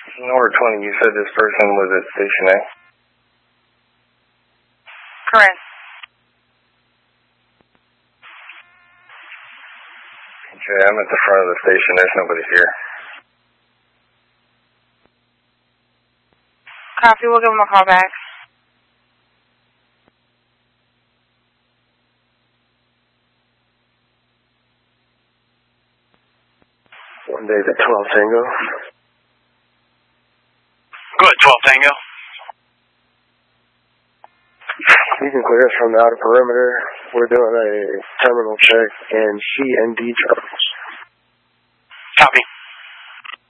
Number 20, you said this person was at Station A? Correct. Okay, I'm at the front of the station. There's nobody here. Copy, we'll give him a call back. One day at 12 Tango. Go ahead, 12 Tango. You can clear us from the outer perimeter. We're doing a terminal check in C and D terminals. Copy.